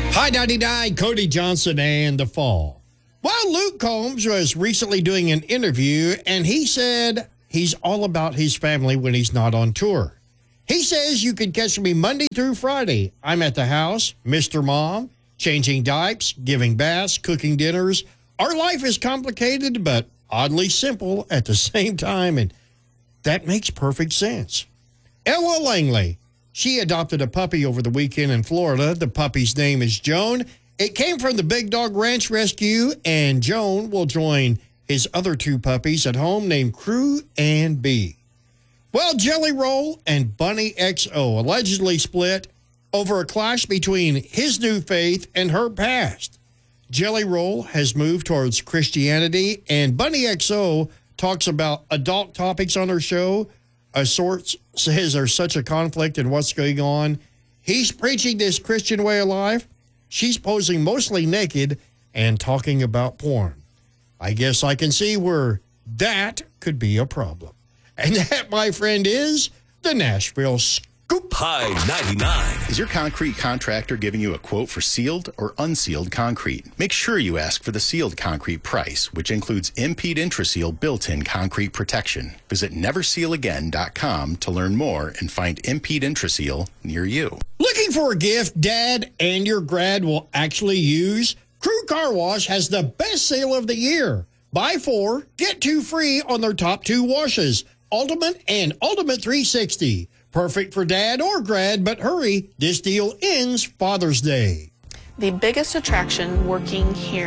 Hi, 99, Cody Johnson and The Fall. Well, Luke Combs was recently doing an interview, and he said he's all about his family when he's not on tour. He says you can catch me Monday through Friday. I'm at the house, Mr. Mom, changing diapers, giving baths, cooking dinners. Our life is complicated, but oddly simple at the same time, and that makes perfect sense. Ella Langley. She adopted a puppy over the weekend in Florida. The puppy's name is Joan. It came from the Big Dog Ranch Rescue, and Joan will join his other two puppies at home named Crew and Bee. Well, Jelly Roll and Bunny XO allegedly split over a clash between his new faith and her past. Jelly Roll has moved towards Christianity, and Bunny XO talks about adult topics on her show. A source says there's such a conflict in what's going on. He's preaching this Christian way of life. She's posing mostly naked and talking about porn. I guess I can see where that could be a problem. And that, my friend, is the Nashville Scoop. High 99. Is your concrete contractor giving you a quote for sealed or unsealed concrete? Make sure you ask for the sealed concrete price, which includes Impede Intraseal built-in concrete protection. Visit neversealagain.com to learn more and find Impede Intraseal near you. Looking for a gift Dad and your grad will actually use? Crew Car Wash has the best sale of the year. Buy 4, get 2 free on their top 2 washes, Ultimate and Ultimate 360. Perfect for dad or grad, but hurry, this deal ends Father's Day. The biggest attraction working here